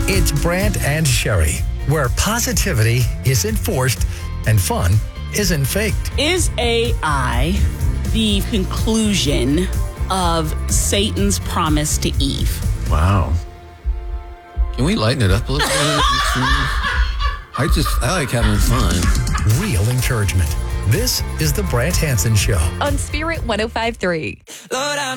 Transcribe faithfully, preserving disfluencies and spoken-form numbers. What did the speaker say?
It's Brant and Sherry, where positivity is enforced and fun isn't faked. Is A I the conclusion of Satan's promise to Eve? Wow. Can we lighten it up a little bit? I just, I like having fun. Real encouragement. This is the Brant Hansen Show. On Spirit one oh five point three. Lord, I'm